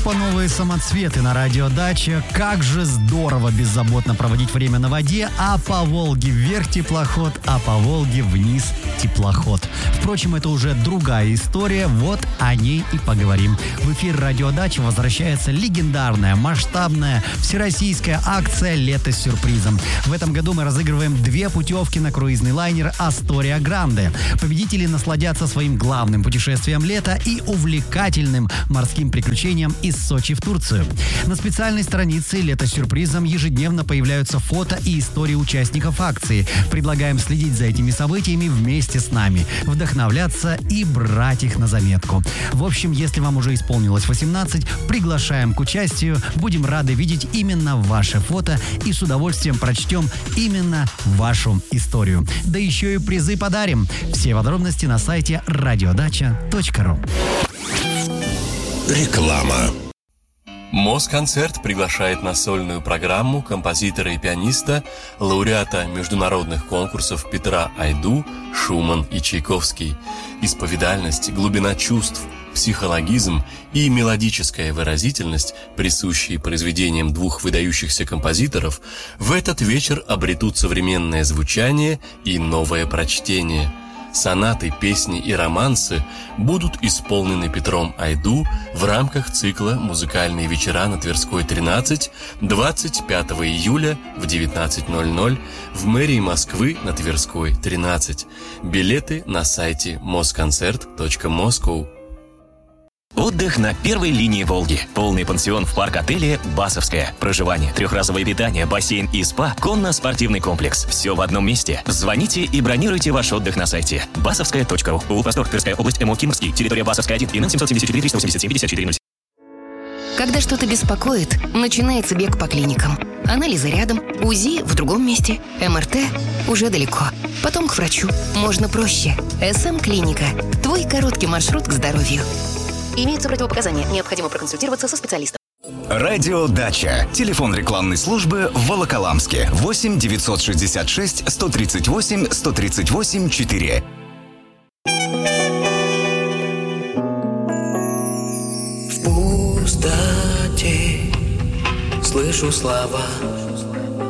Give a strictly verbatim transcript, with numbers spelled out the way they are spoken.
Группа «Новые самоцветы» на радио «Дача». Как же здорово беззаботно проводить время на воде, а по Волге вверх теплоход, а по Волге вниз теплоход. Впрочем, это уже другая история, вот о ней и поговорим. В эфир радио «Дача» возвращается легендарная, масштабная всероссийская акция «Лето с сюрпризом». В этом году мы разыгрываем две путевки на круизный лайнер «Астория Гранде». Победители насладятся своим главным путешествием лета и увлекательным морским приключениям из Сочи в Турцию. На специальной странице «Лето с сюрпризом» ежедневно появляются фото и истории участников акции. Предлагаем следить за этими событиями вместе с нами, вдохновляться и брать их на заметку. В общем, если вам уже исполнилось восемнадцать, приглашаем к участию. Будем рады видеть именно ваше фото и с удовольствием прочтем именно вашу историю. Да еще и призы подарим. Все подробности на сайте радиодача точка ру. Реклама. Москонцерт приглашает на сольную программу композитора и пианиста, лауреата международных конкурсов Петра Айду, Шуман и Чайковский. Исповедальность, глубина чувств, психологизм и мелодическая выразительность, присущие произведениям двух выдающихся композиторов, в этот вечер обретут современное звучание и новое прочтение. Сонаты, песни и романсы будут исполнены Петром Айду в рамках цикла «Музыкальные вечера на Тверской тринадцать» двадцать пятого июля в девятнадцать ноль ноль в мэрии Москвы на Тверской тринадцать. Билеты на сайте москонцерт точка москоу. Отдых на первой линии Волги. Полный пансион в парк-отеле «Басовская». Проживание, трехразовое питание, бассейн и спа, конно-спортивный комплекс. Все в одном месте. Звоните и бронируйте ваш отдых на сайте басовская точка ру. Улус-Простор, Тверская область, МО Кимовский, территория Басовская один, ИНН семьсот семьдесят четыре триста восемьдесят семь пятьдесят четыре ноль. Когда что-то беспокоит, начинается бег по клиникам. Анализы рядом, УЗИ в другом месте, МРТ уже далеко. Потом к врачу. Можно проще. СМ-клиника. Твой короткий маршрут к здоровью. Имеются противопоказания. Необходимо проконсультироваться со специалистом. Радио «Дача». Телефон рекламной службы в Волоколамске. восемь девятьсот шестьдесят шесть сто тридцать восемь сто тридцать восемь четыре. В пустоте слышу слова.